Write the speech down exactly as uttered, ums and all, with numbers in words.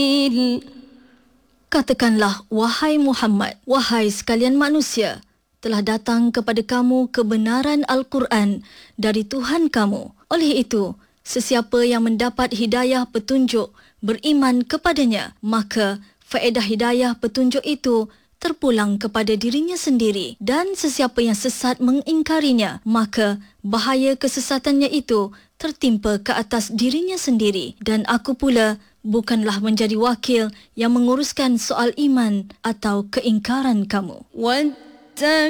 Katakanlah, wahai Muhammad, wahai sekalian manusia, telah datang kepada kamu kebenaran Al-Quran dari Tuhan kamu. Oleh itu, sesiapa yang mendapat hidayah petunjuk beriman kepadanya, maka faedah hidayah petunjuk itu terpulang kepada dirinya sendiri, dan sesiapa yang sesat mengingkarinya, maka bahaya kesesatannya itu tertimpa ke atas dirinya sendiri. Dan aku pula bukanlah menjadi wakil yang menguruskan soal iman atau keingkaran kamu.